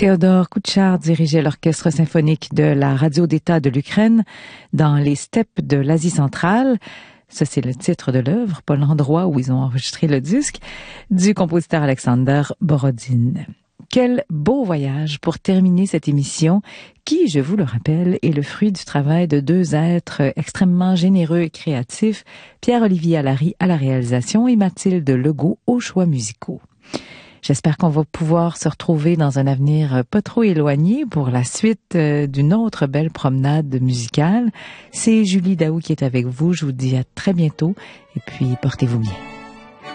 Théodore Koutchar dirigeait l'orchestre symphonique de la radio d'État de l'Ukraine dans les steppes de l'Asie centrale. Ça, c'est le titre de l'œuvre, pas l'endroit où ils ont enregistré le disque, du compositeur Alexander Borodin. Quel beau voyage pour terminer cette émission qui, je vous le rappelle, est le fruit du travail de deux êtres extrêmement généreux et créatifs, Pierre-Olivier Allary à la réalisation et Mathilde Legault aux choix musicaux. J'espère qu'on va pouvoir se retrouver dans un avenir pas trop éloigné pour la suite d'une autre belle promenade musicale. C'est Julie Daou qui est avec vous. Je vous dis à très bientôt et puis portez-vous bien.